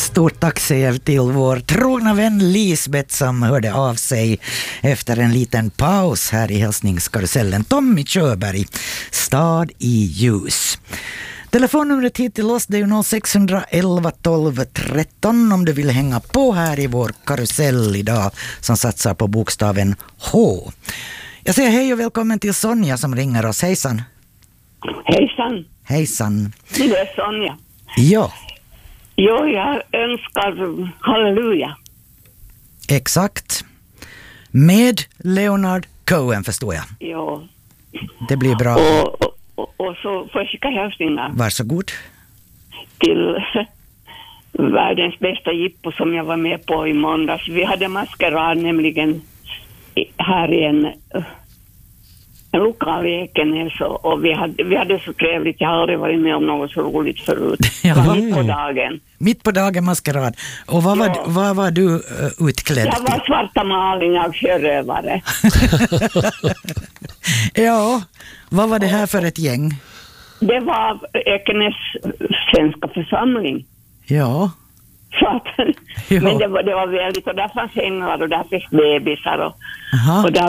Stort tack säger vi till vår trogna vän Lisbeth som hörde av sig efter en liten paus här i hälsningskarusellen. Tommy Körberg, Stad i ljus. Telefonnumret hit till oss det är ju 0611 12 13 om du vill hänga på här i vår karusell idag som satsar på bokstaven H. Jag säger hej och välkommen till Sonja som ringer oss. Hejsan. Hejsan. Hejsan. Det är Sonja. Ja. Jo, jag önskar halleluja. Exakt. Med Leonard Cohen förstår jag. Jo. Det blir bra. Och så får jag skicka hälsningar Varsågod. till världens bästa jippo som jag var med på i måndags. Vi hade maskerad nämligen här i en lokal i Ekenäs och vi hade så trevligt. Jag har aldrig varit med om något så roligt förut. Ja. Mitt på dagen. Mitt på dagen maskerad. Och vad var du utklädd Jag var till? Svarta Malin av sjörövare. Ja, vad var det här för ett gäng? Det var Ekenäs svenska församling. Ja. Så att, Ja. men det var väldigt, och där fanns änglar och där fanns bebisar Aha. och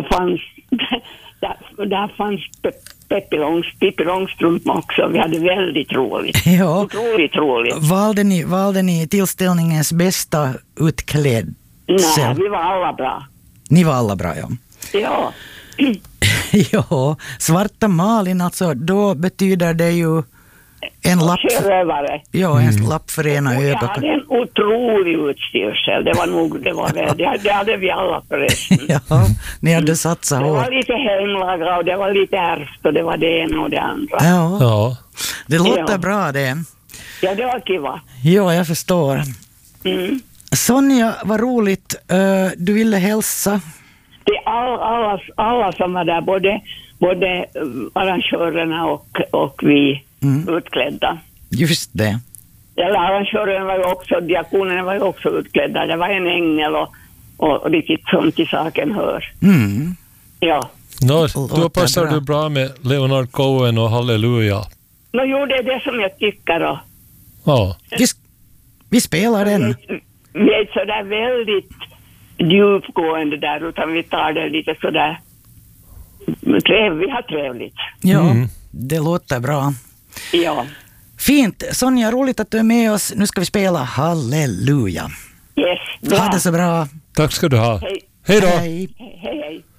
där fanns Pippi Långstrump också. Vi hade väldigt roligt. Ja. Otroligt roligt. Valde ni tillställningens bästa utklädd? Nej, vi var alla bra. Ni var alla bra, ja. Ja. Ja, Svarta Malin alltså, då betyder det ju en lapp. Sjörövare. Ja, en lapp för ena Och jag ögat. hade en otrolig utstyrsel. Det hade vi alla förresten. Ja, ni hade satsat Det hårt. var lite hemlaga och det var lite ärft och det var det ena och det andra. Ja, det låter Ja. bra det. Ja, det var kiva. Ja, jag förstår. Mm. Sonja, vad roligt. Du ville hälsa. Det är alla som var där, både arrangörerna och vi utklädda. Just det. Eller arrangören var ju också, diakonerna var ju också utklädda. Det var en ängel och riktigt som till saken hör. Mm. Ja. Då passar du bra med Leonard Cohen och halleluja. Jo, det är det som jag tycker. Och Ja. Vi spelar den. vi är inte sådär väldigt djupgående där, utan vi tar det lite sådär. Vi har trevligt. Ja, det låter bra. Ja. Fint. Sonja, roligt att du är med oss. Nu ska vi spela halleluja. Yes. Bra. Ha det så bra. Tack ska du ha. Hej. Hej då. Hej. Hej, hej.